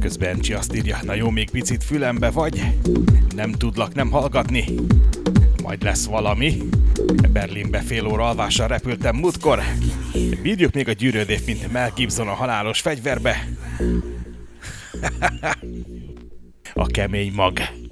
Közben Encsi azt írja, na jó, még picit fülembe vagy. Nem tudlak nem hallgatni. Majd lesz valami. Berlinbe fél óra alvással repültem múltkor. Bírjuk még a gyűrődést, mint Mel Gibson a halálos fegyverbe. A kemény mag.